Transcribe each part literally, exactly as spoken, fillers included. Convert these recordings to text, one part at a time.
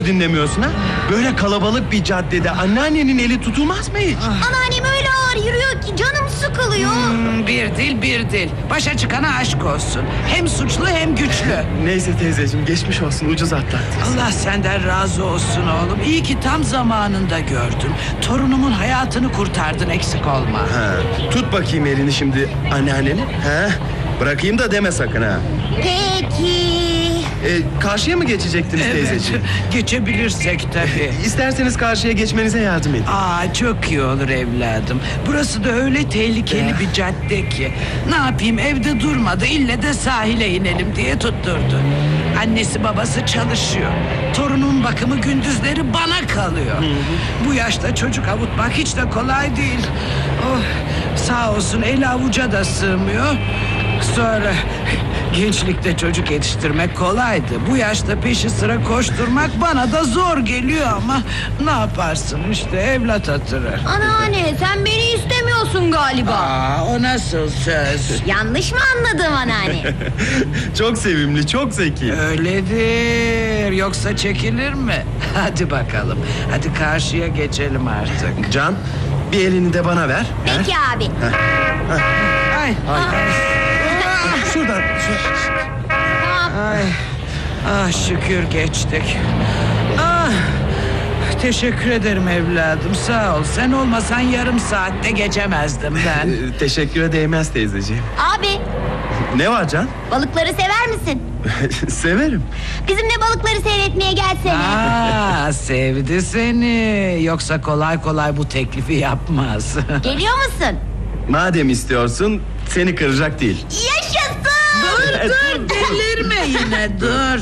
dinlemiyorsun ha? Böyle kalabalık bir caddede anneannenin eli tutulmaz mı hiç? Anneannem öyle ağır yürüyor ki canım sıkılıyor. Hmm, bir dil bir dil. Başa çıkana aşk olsun. Hem suçlu hem güçlü. Neyse teyzeciğim, geçmiş olsun, ucuz atlattınız. Allah senden razı olsun oğlum. İyi ki tam zamanında gördüm. Torunumun hayatını kurtardın, eksik olma. Ha, tut bakayım elini şimdi anneannenin. Ha, bırakayım da deme sakın ha. Peki. E, karşıya mı geçecektiniz Evet, teyzeciğim? geçebilirsek tabii. İsterseniz karşıya geçmenize yardım edeyim. Aa, çok iyi olur evladım. Burası da öyle tehlikeli bir cadde ki. Ne yapayım, evde durmadı, ille de sahile inelim diye tutturdu. Annesi babası çalışıyor. Torunun bakımı gündüzleri bana kalıyor. Bu yaşta çocuk avutmak hiç de kolay değil. Oh, sağ olsun eli avuca da sığmıyor. Sonra gençlikte çocuk yetiştirmek kolaydı. Bu yaşta peşi sıra koşturmak bana da zor geliyor ama ne yaparsın işte, evlat hatırı. Anneanne sen beni istemiyorsun galiba. Aa, o nasıl söz? Yanlış mı anladım anneanne? Çok sevimli, çok zeki. Öyledir, yoksa çekilir mi? Hadi bakalım, hadi karşıya geçelim artık. Can, bir elini de bana ver. Peki abi. Ay, Ay. Şuradan. Şu... ay, ah şükür geçtik. Ah, teşekkür ederim evladım, sağ ol. Sen olmasan yarım saatte geçemezdim ben. E, teşekküre değmez teyzeciğim. Abi Ne var Can? balıkları sever misin? Severim. Bizimle balıkları seyretmeye gelsene. Aa, sevdi seni. Yoksa kolay kolay bu teklifi yapmaz. Geliyor musun? Madem istiyorsun, seni kıracak değil. Yaşasın. Dur dur, delirme yine, dur.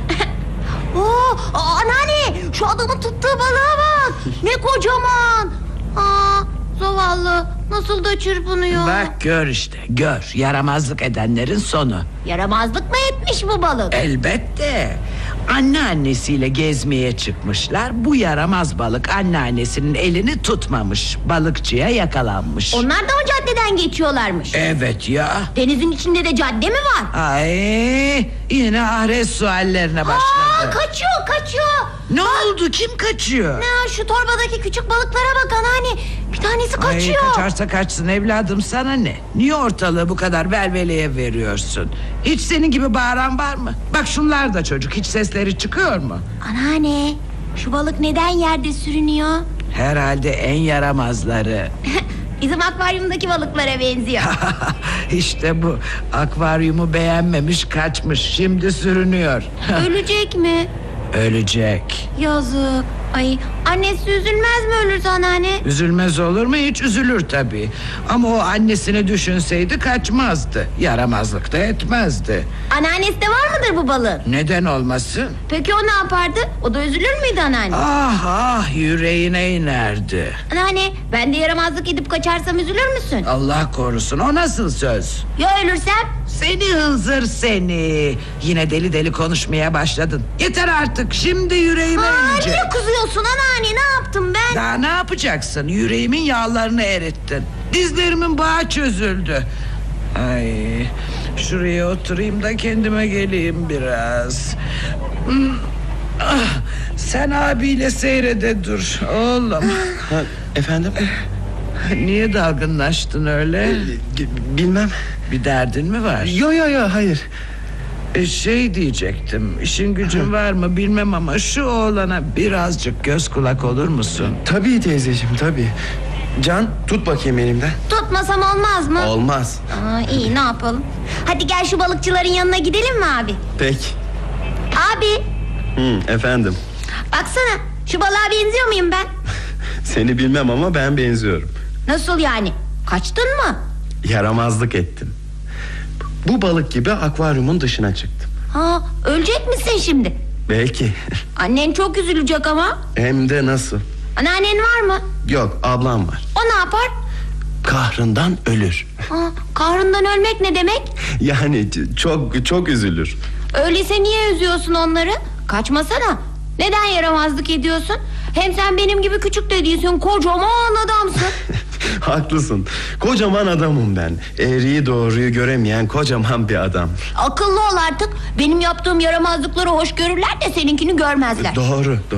Oo, aa, anneanne şu adamın tuttuğu balığa bak. Ne kocaman. Aa, zavallı nasıl da çırpınıyor. Bak gör işte, gör. Yaramazlık edenlerin sonu. Yaramazlık mı etmiş bu balık? Elbette. Anneannesiyle gezmeye çıkmışlar. Bu yaramaz balık anneannesinin elini tutmamış. Balıkçıya yakalanmış. Onlar da o caddeden geçiyorlarmış. Evet ya. Denizin içinde de cadde mi var? Ay, yine ahiret suallerine Aa, başladı. kaçıyor kaçıyor. Ne oldu? Kim kaçıyor? Ne, şu torbadaki küçük balıklara bak anneanne. Bir tanesi kaçıyor. Ay, kaçarsa kaçsın evladım, sana ne? Niye ortalığı bu kadar velveleye veriyorsun? Hiç senin gibi bağıran var mı? Bak şunlar da çocuk, hiç sesleri çıkıyor mu? Anneanne şu balık neden yerde sürünüyor? Herhalde en yaramazları. Bizim akvaryumdaki balıklara benziyor. İşte bu, akvaryumu beğenmemiş, kaçmış, şimdi sürünüyor. Ölecek mi? Ölecek. Yazık. Ay annesi üzülmez mi ölürse anneanne? Üzülmez olur mu? Hiç üzülür tabii. Ama o annesini düşünseydi kaçmazdı. Yaramazlık da etmezdi. Anneannesi de var mıdır bu balığın? Neden olmasın? Peki o ne yapardı? O da üzülür müydü anneanne? Ah ah, yüreğine inerdi. Anneanne ben de yaramazlık edip kaçarsam üzülür müsün? Allah korusun, o nasıl söz? Ya ölürsem? Seni hınzır seni. Yine deli deli konuşmaya başladın. Yeter artık, şimdi yüreğime Aa, inecek. niye kızıyorsun anneanne, ne yaptım ben? Daha ne yapacaksın? Yüreğimin yağlarını erittin. Dizlerimin bağı çözüldü. Ay, şuraya oturayım da kendime geleyim biraz. Hmm, ah, sen abiyle seyrede dur oğlum. Ha, efendim? Niye dalgınlaştın öyle? E, Bilmem. Bir derdin mi var? Yo yo yo, hayır. E, şey diyecektim, işin gücün var mı bilmem ama şu oğlana birazcık göz kulak olur musun? Tabii teyzeciğim, tabii. Can, tut bakayım elimden. Tutmasam olmaz mı? Olmaz. Aa, iyi, ne yapalım? Hadi gel şu balıkçıların yanına gidelim mi abi? Peki. Abi Hı, efendim. baksana, şu balığa benziyor muyum ben? Seni bilmem ama ben benziyorum. Nasıl yani? Kaçtın mı? Yaramazlık ettim. Bu balık gibi akvaryumun dışına çıktım. Ha, ölecek misin şimdi? Belki. Annen çok üzülecek ama. Hem de nasıl? Anneannen var mı? Yok, ablam var. O ne yapar? Kahrından ölür. Ha, kahrından ölmek ne demek? Yani c- çok çok üzülür. Öyleyse niye üzüyorsun onları? Kaçmasana. Neden yaramazlık ediyorsun? Hem sen benim gibi küçük de değilsin, kocaman adamsın. Haklısın. Kocaman adamım ben. Eğriyi doğruyu göremeyen kocaman bir adam. Akıllı ol artık. Benim yaptığım yaramazlıkları hoş görürler de seninkini görmezler. Doğru, doğru.